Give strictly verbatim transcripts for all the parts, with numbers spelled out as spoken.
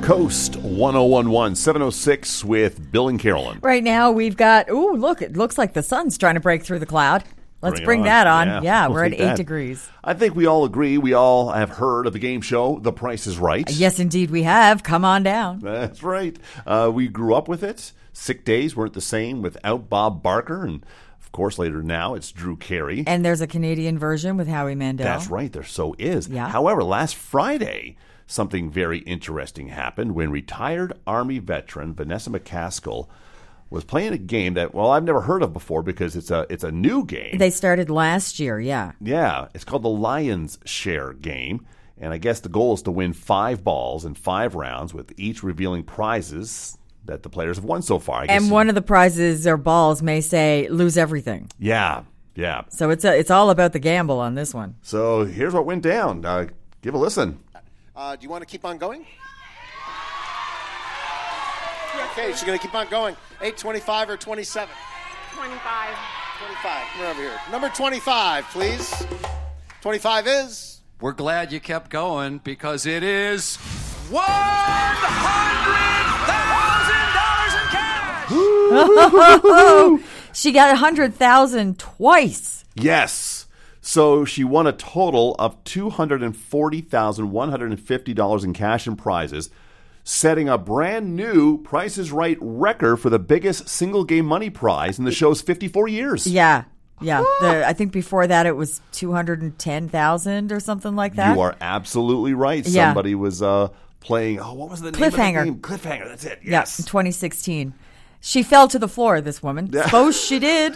Coast, one oh one one, seven oh six with Bill and Carolyn. Right now we've got, ooh, look, it looks like the sun's trying to break through the cloud. Let's bring, bring on. that on. Yeah, Yeah, we'll we're at take eight that. degrees. I think we all agree. We all have heard of the game show, The Price is Right. Yes, indeed we have. Come on down. That's right. Uh, we grew up with it. Sick days weren't the same without Bob Barker. And, of course, later now it's Drew Carey. And there's a Canadian version with Howie Mandel. That's right. There so is. Yeah. However, last Friday, something very interesting happened when retired Army veteran Vanessa McCaskill was playing a game that, well, I've never heard of before because it's a it's a new game. They started last year, yeah. Yeah, it's called the Lion's Share game. And I guess the goal is to win five balls in five rounds with each revealing prizes that the players have won so far. I guess And one of the prizes or balls may say, lose everything. Yeah, yeah. So it's a, it's all about the gamble on this one. So here's what went down. Uh, give a listen. Uh, do you want to keep on going? Okay, she's going to keep on going. eight twenty-five or twenty-seven? twenty-five. twenty-five. We're over here. Number twenty-five, please. twenty-five is? We're glad you kept going because it is one hundred thousand dollars in cash. She got one hundred thousand dollars twice. Yes. So she won a total of two hundred forty thousand one hundred fifty dollars in cash and prizes, setting a brand new Price is Right record for the biggest single game money prize in the show's fifty-four years. Yeah. Yeah. The, I think before that it was two hundred ten thousand dollars or something like that. You are absolutely right. Yeah. Somebody was uh, playing, oh, what was the name Cliffhanger. of the game? Cliffhanger. That's it. Yeah, Yes. in twenty sixteen. She fell to the floor, this woman. Suppose she did.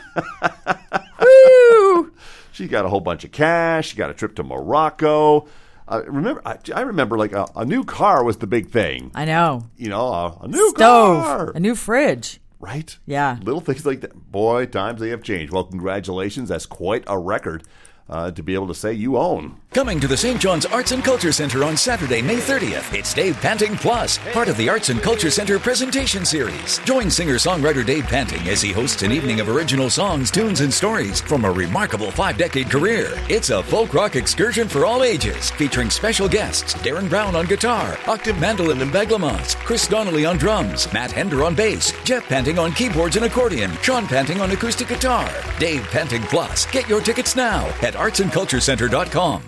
Woo! She got a whole bunch of cash. She got a trip to Morocco. Uh, remember, I, I remember like a, a new car was the big thing. I know. You know, a, a new Stove. car. A new fridge. Right? Yeah. Little things like that. Boy, times they have changed. Well, congratulations. That's quite a record uh, to be able to say you own. Coming to the Saint John's Arts and Culture Center on Saturday, May thirtieth. It's Dave Panting Plus, part of the Arts and Culture Center presentation series. Join singer-songwriter Dave Panting as he hosts an evening of original songs, tunes, and stories from a remarkable five-decade career. It's a folk rock excursion for all ages, featuring special guests Darren Brown on guitar, octave mandolin and beglamons, Chris Donnelly on drums, Matt Hender on bass, Jeff Panting on keyboards and accordion, Sean Panting on acoustic guitar. Dave Panting Plus. Get your tickets now at arts and culture center dot com.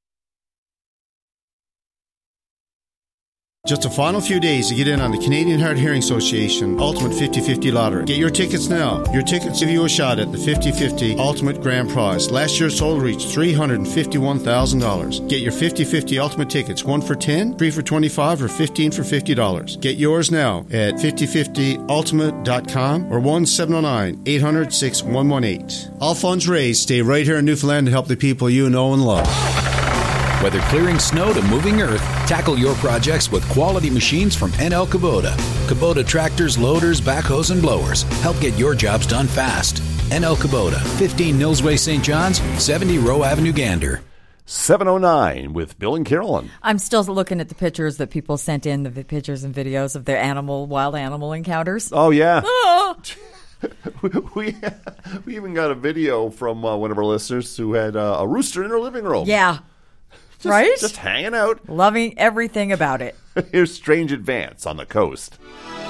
Just a final few days to get in on the Canadian Hard Hearing Association Ultimate fifty fifty Lottery. Get your tickets now. Your tickets give you a shot at the fifty fifty Ultimate Grand Prize. Last year's total reached three hundred fifty-one thousand dollars. Get your fifty fifty Ultimate tickets, one for ten, three for twenty-five, or fifteen for fifty dollars. Get yours now at fifty fifty ultimate dot com or one seven zero nine, eight hundred, six one one eight. All funds raised stay right here in Newfoundland to help the people you know and love. Whether clearing snow to moving earth, tackle your projects with quality machines from N L Kubota. Kubota tractors, loaders, backhoes, and blowers help get your jobs done fast. N L Kubota, fifteen Millsway, Saint John's, seventy Rowe Avenue, Gander. seven oh nine with Bill and Carolyn. I'm still looking at the pictures that people sent in, the vi- pictures and videos of their animal, wild animal encounters. Oh, yeah. Ah! we, we even got a video from uh, one of our listeners who had uh, a rooster in her living room. Yeah. Just, right? Just hanging out. Loving everything about it. Here's Strange Advance on the Coast.